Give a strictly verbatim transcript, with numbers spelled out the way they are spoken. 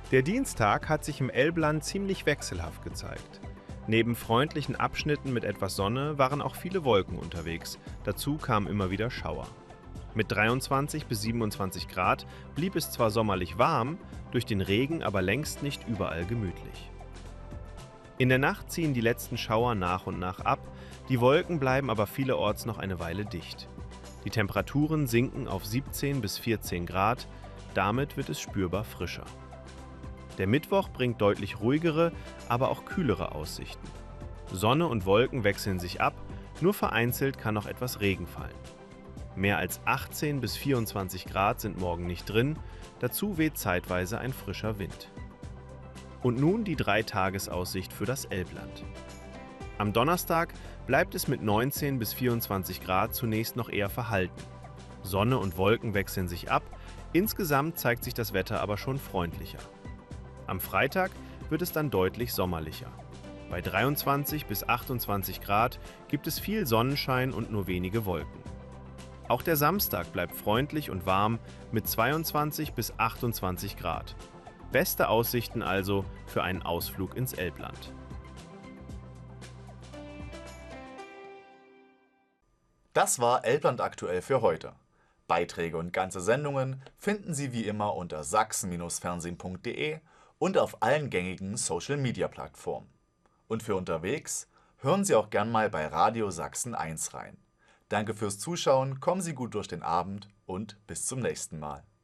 Der Dienstag hat sich im Elbland ziemlich wechselhaft gezeigt. Neben freundlichen Abschnitten mit etwas Sonne waren auch viele Wolken unterwegs. Dazu kamen immer wieder Schauer. Mit dreiundzwanzig bis siebenundzwanzig Grad blieb es zwar sommerlich warm, durch den Regen aber längst nicht überall gemütlich. In der Nacht ziehen die letzten Schauer nach und nach ab, die Wolken bleiben aber vielerorts noch eine Weile dicht. Die Temperaturen sinken auf siebzehn bis vierzehn Grad, damit wird es spürbar frischer. Der Mittwoch bringt deutlich ruhigere, aber auch kühlere Aussichten. Sonne und Wolken wechseln sich ab, nur vereinzelt kann noch etwas Regen fallen. Mehr als achtzehn bis vierundzwanzig Grad sind morgen nicht drin, dazu weht zeitweise ein frischer Wind. Und nun die Dreitagesaussicht für das Elbland. Am Donnerstag bleibt es mit neunzehn bis vierundzwanzig Grad zunächst noch eher verhalten. Sonne und Wolken wechseln sich ab, insgesamt zeigt sich das Wetter aber schon freundlicher. Am Freitag wird es dann deutlich sommerlicher. Bei dreiundzwanzig bis achtundzwanzig Grad gibt es viel Sonnenschein und nur wenige Wolken. Auch der Samstag bleibt freundlich und warm mit zweiundzwanzig bis achtundzwanzig Grad. Beste Aussichten also für einen Ausflug ins Elbland. Das war Elbland aktuell für heute. Beiträge und ganze Sendungen finden Sie wie immer unter sachsen Fernsehen punkt de und auf allen gängigen Social-Media-Plattformen. Und für unterwegs hören Sie auch gern mal bei Radio Sachsen eins rein. Danke fürs Zuschauen, kommen Sie gut durch den Abend und bis zum nächsten Mal.